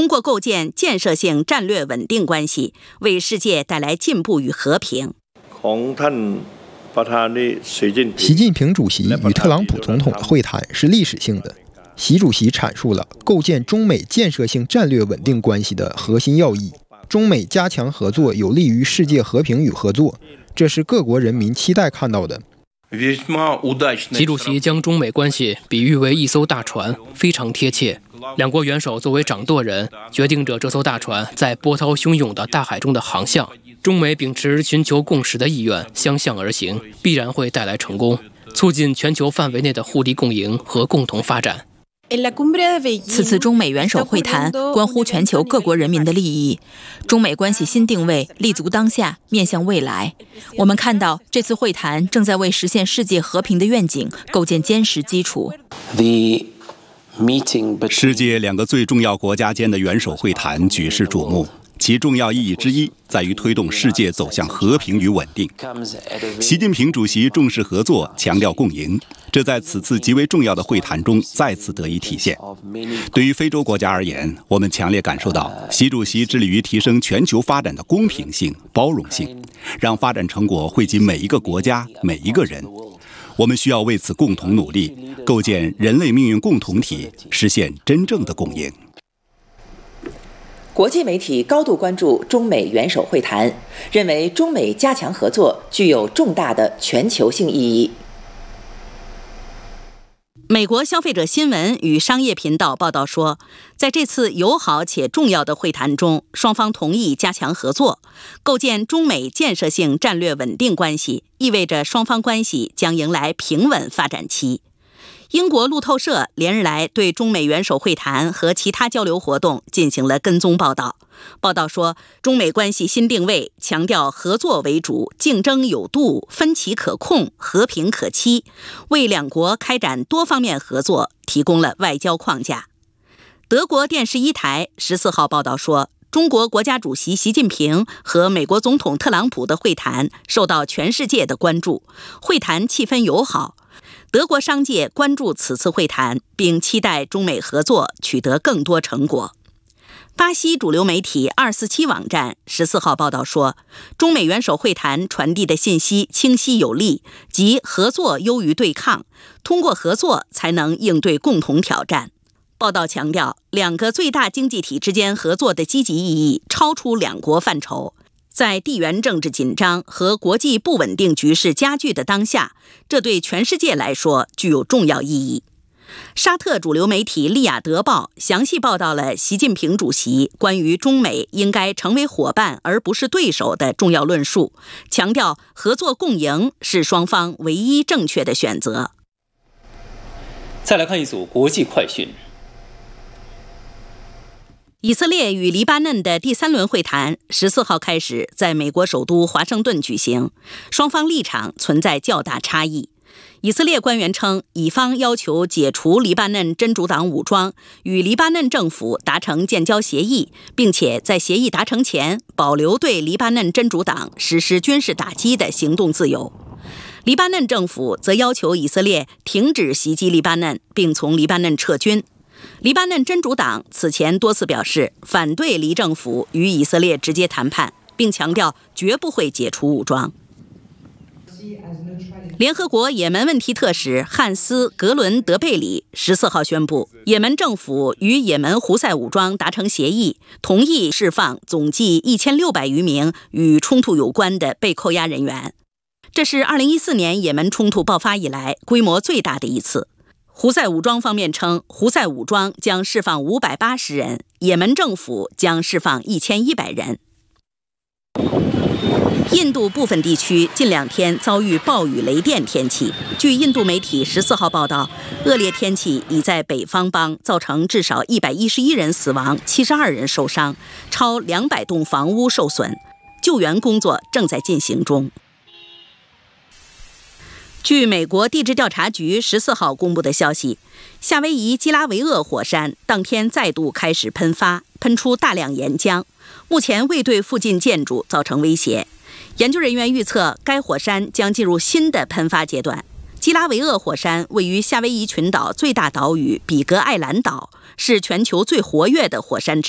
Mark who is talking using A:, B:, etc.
A: 通过构建建设性战略稳定关系，为世界带来进步与和平。
B: 习近平主席与特朗普总统的会谈是历史性的。习主席阐述了构建中美建设性战略稳定关系的核心要义。中美加强合作有利于世界和平与合作，这是各国人民期待看到的。
C: 习主席将中美关系比喻为一艘大船，非常贴切。两国元首作为掌舵人，决定着这艘大船在波涛汹涌的大海中的航向。中美秉持寻求共识的意愿，相向而行，必然会带来成功，促进全球范围内的互利共赢和共同发展。
D: 此次中美元首会谈关乎全球各国人民的利益，中美关系新定位立足当下，面向未来。我们看到这次会谈正在为实现世界和平的愿景构建坚实基础。
E: 世界两个最重要国家间的元首会谈举世瞩目，其重要意义之一在于推动世界走向和平与稳定。习近平主席重视合作，强调共赢，这在此次极为重要的会谈中再次得以体现。对于非洲国家而言，我们强烈感受到习主席致力于提升全球发展的公平性、包容性，让发展成果惠及每一个国家、每一个人。我们需要为此共同努力，构建人类命运共同体，实现真正的共赢。
F: 国际媒体高度关注中美元首会谈，认为中美加强合作具有重大的全球性意义。
A: 美国消费者新闻与商业频道报道说，在这次友好且重要的会谈中，双方同意加强合作，构建中美建设性战略稳定关系，意味着双方关系将迎来平稳发展期。英国路透社连日来对中美元首会谈和其他交流活动进行了跟踪报道。报道说，中美关系新定位强调合作为主、竞争有度、分歧可控、和平可期，为两国开展多方面合作提供了外交框架。德国电视一台14号报道说，中国国家主席习近平和美国总统特朗普的会谈受到全世界的关注，会谈气氛友好。德国商界关注此次会谈，并期待中美合作取得更多成果。巴西主流媒体247网站14号报道说，中美元首会谈传递的信息清晰有力，即合作优于对抗，通过合作才能应对共同挑战。报道强调，两个最大经济体之间合作的积极意义超出两国范畴。在地缘政治紧张和国际不稳定局势加剧的当下，这对全世界来说具有重要意义。沙特主流媒体《利雅得报》详细报道了习近平主席关于中美应该成为伙伴而不是对手的重要论述，强调合作共赢是双方唯一正确的选择。
G: 再来看一组国际快讯。
A: 以色列与黎巴嫩的第3轮会谈14号开始在美国首都华盛顿举行，双方立场存在较大差异。以色列官员称，以方要求解除黎巴嫩真主党武装，与黎巴嫩政府达成建交协议，并且在协议达成前保留对黎巴嫩真主党实施军事打击的行动自由。黎巴嫩政府则要求以色列停止袭击黎巴嫩，并从黎巴嫩撤军。黎巴嫩真主党此前多次表示反对黎政府与以色列直接谈判，并强调绝不会解除武装。联合国也门问题特使汉斯·格伦德贝里14号宣布，也门政府与也门胡塞武装达成协议，同意释放总计1600余名与冲突有关的被扣押人员。这是2014年也门冲突爆发以来规模最大的一次。胡塞武装方面称，胡塞武装将释放580人，也门政府将释放1100人。印度部分地区近2天遭遇暴雨雷电天气。据印度媒体14号报道，恶劣天气已在北方邦造成至少111人死亡，72人受伤，超200栋房屋受损，救援工作正在进行中。据美国地质调查局14号公布的消息，夏威夷基拉维厄火山当天再度开始喷发，喷出大量岩浆，目前未对附近建筑造成威胁。研究人员预测，该火山将进入新的喷发阶段。基拉维厄火山位于夏威夷群岛最大岛屿比格艾兰岛，是全球最活跃的火山之一。